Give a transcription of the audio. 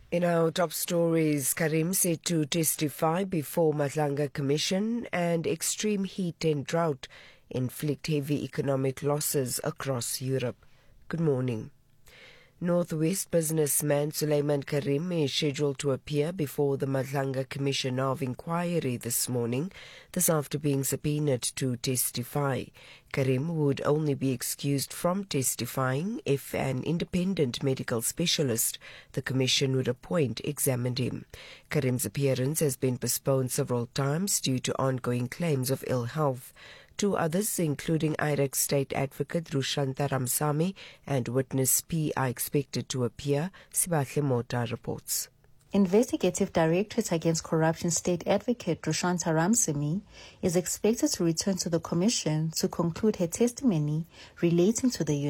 In our top stories, Karim said to testify before Madlanga Commission, and extreme heat and drought inflict heavy economic losses across Europe. Good morning. Northwest businessman Suleiman Karim is scheduled to appear before the Madlanga Commission of Inquiry this morning, this after being subpoenaed to testify. Karim would only be excused from testifying if an independent medical specialist the Commission would appoint examined him. Karim's appearance has been postponed several times due to ongoing claims of ill health. Two others, including IREX State Advocate Rushantha Ramsamy and Witness P, are expected to appear, Sibahle Mota reports. Investigative Directorate Against Corruption State Advocate Rushantha Ramsamy is expected to return to the Commission to conclude her testimony relating to the